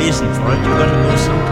reason for it, you're going to lose some